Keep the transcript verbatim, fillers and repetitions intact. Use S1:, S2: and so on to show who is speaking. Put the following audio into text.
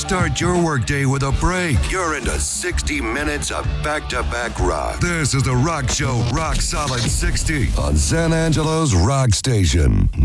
S1: Start your workday with a break. You're into sixty minutes of back-to-back rock. This is the Rock Show, Rock Solid sixty on San Angelo's Rock Station.